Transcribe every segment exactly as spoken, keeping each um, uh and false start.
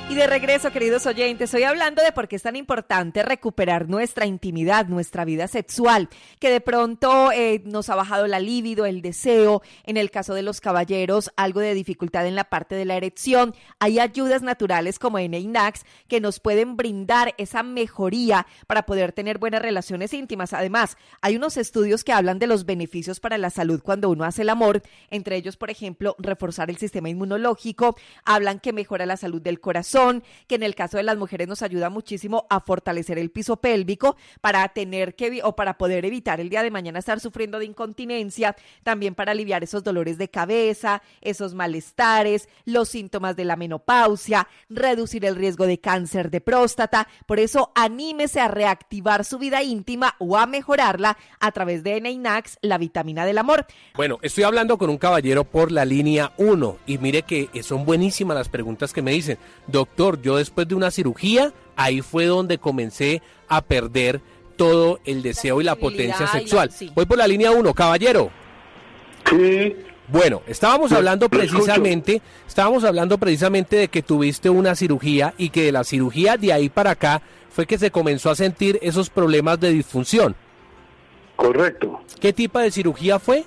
Y de regreso, queridos oyentes, estoy hablando de por qué es tan importante recuperar nuestra intimidad, nuestra vida sexual, que de pronto eh, nos ha bajado la libido, el deseo, en el caso de los caballeros, algo de dificultad en la parte de la erección. Hay ayudas naturales como Enact que nos pueden brindar esa mejoría para poder tener buenas relaciones íntimas. Además, hay unos estudios que hablan de los beneficios para la salud cuando uno hace el amor, entre ellos, por ejemplo, reforzar el sistema inmunológico, hablan que mejora la salud del corazón, que en el caso de las mujeres nos ayuda muchísimo a fortalecer el piso pélvico para tener que o para poder evitar el día de mañana estar sufriendo de incontinencia, también para aliviar esos dolores de cabeza, esos malestares, los síntomas de la menopausia, reducir el riesgo de cáncer de próstata. Por eso anímese a reactivar su vida íntima o a mejorarla a través de Enact, la vitamina del amor. Bueno, estoy hablando con un caballero por la línea uno y mire que son buenísimas las preguntas que me dicen. Doctor, yo después de una cirugía, ahí fue donde comencé a perder todo el deseo y la potencia sexual. Sí. Voy por la línea uno, caballero. Sí. Bueno, estábamos hablando precisamente, estábamos hablando precisamente de que tuviste una cirugía y que de la cirugía de ahí para acá fue que se comenzó a sentir esos problemas de disfunción. Correcto. ¿Qué tipo de cirugía fue?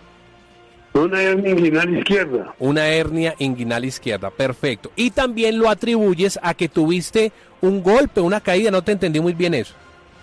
Una hernia inguinal izquierda. Una hernia inguinal izquierda, perfecto. Y también lo atribuyes a que tuviste un golpe, una caída, no te entendí muy bien eso.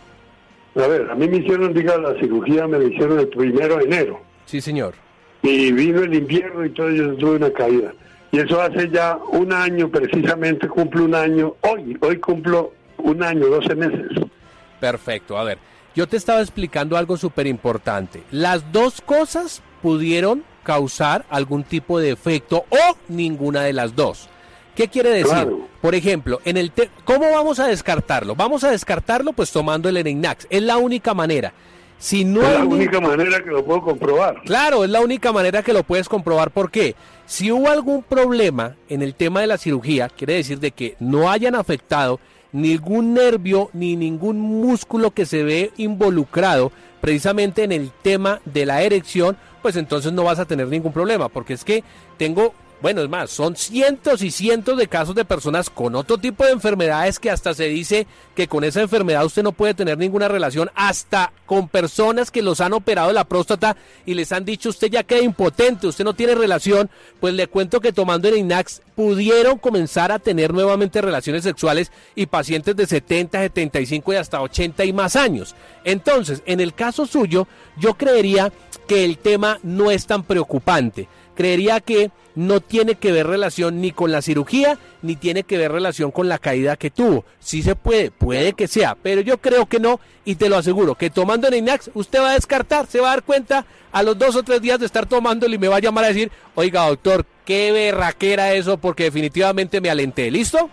A ver, a mí me hicieron, diga, la cirugía me la hicieron el primero de enero. Sí, señor. Y vino el invierno y todo, yo tuve una caída. Y eso hace ya un año, precisamente cumplo un año, hoy, hoy cumplo un año, doce meses. Perfecto, a ver, yo te estaba explicando algo súper importante. Las dos cosas pudieron causar algún tipo de efecto o ninguna de las dos. ¿Qué quiere decir? Claro. Por ejemplo, en el te- ¿cómo vamos a descartarlo? Vamos a descartarlo pues tomando el Enact. Es la única manera. Si no es hay la ni... única manera que lo puedo comprobar. Claro, es la única manera que lo puedes comprobar. ¿Por qué? Si hubo algún problema en el tema de la cirugía, quiere decir de que no hayan afectado ningún nervio ni ningún músculo que se ve involucrado precisamente en el tema de la erección, pues entonces no vas a tener ningún problema, porque es que tengo, bueno, es más, son cientos y cientos de casos de personas con otro tipo de enfermedades que hasta se dice que con esa enfermedad usted no puede tener ninguna relación, hasta con personas que los han operado de la próstata y les han dicho usted ya queda impotente, usted no tiene relación, pues le cuento que tomando el Enact pudieron comenzar a tener nuevamente relaciones sexuales y pacientes de setenta, setenta y cinco y hasta ochenta y más años. Entonces, en el caso suyo, yo creería que el tema no es tan preocupante. Creería que no tiene que ver relación ni con la cirugía, ni tiene que ver relación con la caída que tuvo. Sí se puede, puede que sea, pero yo creo que no, y te lo aseguro, que tomando Enact usted va a descartar, se va a dar cuenta a los dos o tres días de estar tomándolo y me va a llamar a decir, oiga doctor, qué berraquera eso, porque definitivamente me alenté. ¿Listo?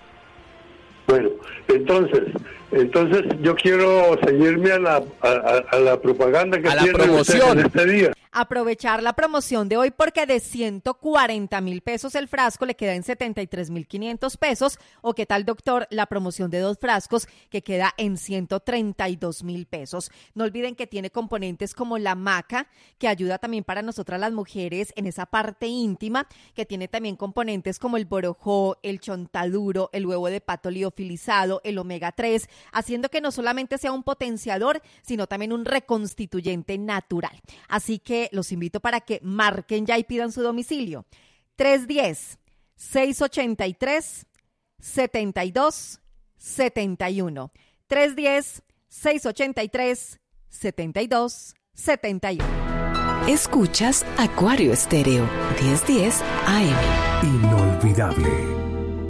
Bueno, entonces, entonces yo quiero seguirme a la, a, a la propaganda que a la tiene promoción en este día. Aprovechar la promoción de hoy porque de ciento cuarenta mil pesos el frasco le queda en setenta y tres mil quinientos pesos, o qué tal doctor la promoción de dos frascos que queda en ciento treinta y dos mil pesos. No olviden que tiene componentes como la maca, que ayuda también para nosotras las mujeres en esa parte íntima, que tiene también componentes como el borojó, el chontaduro, el huevo de pato liofilizado, el omega tres, haciendo que no solamente sea un potenciador, sino también un reconstituyente natural. Así que los invito para que marquen ya y pidan su domicilio. tres uno cero, seis ocho tres, siete dos siete uno. tres uno cero, seis ocho tres, siete dos siete uno. Escuchas Acuario Estéreo, diez diez A M. Inolvidable.